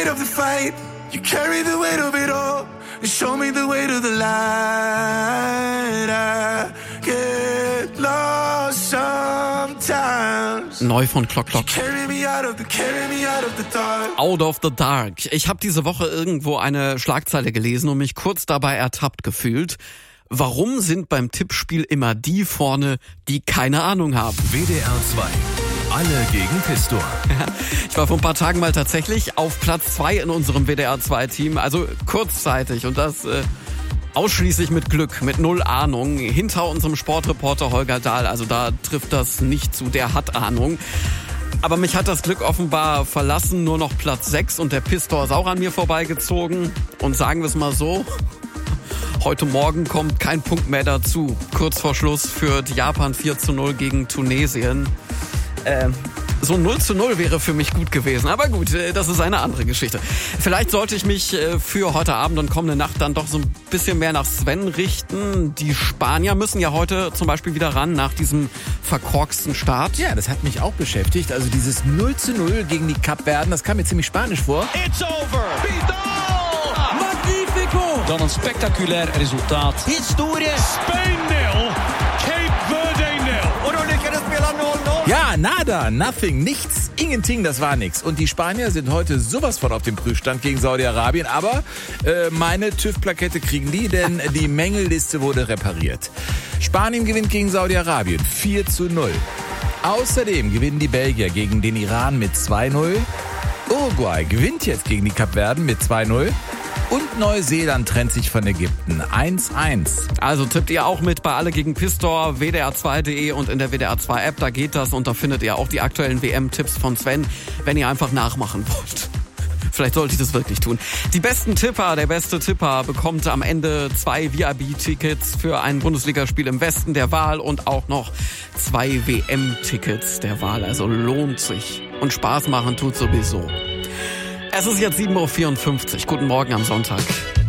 of the fight, you carry the weight of it all. You show me the way to the light. I get lost sometimes. Neu von Clock. Carry me out of the dark. Out of the Dark. Ich habe diese Woche irgendwo eine Schlagzeile gelesen und mich kurz dabei ertappt gefühlt. Warum sind beim Tippspiel immer die vorne, die keine Ahnung haben? WDR 2. Alle gegen Pistor. Ich war vor ein paar Tagen mal tatsächlich auf Platz 2 in unserem WDR 2 Team, also kurzzeitig und das ausschließlich mit Glück, mit 0 Ahnung, hinter unserem Sportreporter Holger Dahl, also da trifft das nicht zu, der hat Ahnung. Aber mich hat das Glück offenbar verlassen, nur noch Platz 6 und der Pistor ist auch an mir vorbeigezogen und sagen wir es mal so, heute Morgen kommt kein Punkt mehr dazu. Kurz vor Schluss führt Japan 4:0 gegen Tunesien. So 0:0 wäre für mich gut gewesen. Aber gut, das ist eine andere Geschichte. Vielleicht sollte ich mich für heute Abend und kommende Nacht dann doch so ein bisschen mehr nach Sven richten. Die Spanier müssen ja heute zum Beispiel wieder ran nach diesem verkorksten Start. Ja, das hat mich auch beschäftigt. Also dieses 0:0 gegen die Kapverden, das kam mir ziemlich spanisch vor. It's over. Vidal! Magnifico! Dan een spectaculair resultaat. Historie. Spain 0, Cape Verde 0. Ja, nada, nothing, nichts, ingenting, das war nix. Und die Spanier sind heute sowas von auf dem Prüfstand gegen Saudi-Arabien. Aber meine TÜV-Plakette kriegen die, denn die Mängelliste wurde repariert. Spanien gewinnt gegen Saudi-Arabien 4:0. Außerdem gewinnen die Belgier gegen den Iran mit 2:0. Uruguay gewinnt jetzt gegen die Kapverden mit 2:0. Und Neuseeland trennt sich von Ägypten 1:1. Also tippt ihr auch mit bei Alle gegen Pistor, WDR2.de und in der WDR2-App, da geht das und da findet ihr auch die aktuellen WM-Tipps von Sven, wenn ihr einfach nachmachen wollt. Vielleicht sollte ich das wirklich tun. Die besten Tipper, der beste Tipper bekommt am Ende 2 VIP-Tickets für ein Bundesligaspiel im Westen der Wahl und auch noch 2 WM-Tickets der Wahl. Also lohnt sich. Und Spaß machen tut sowieso. Es ist jetzt 7:54 Uhr. Guten Morgen am Sonntag.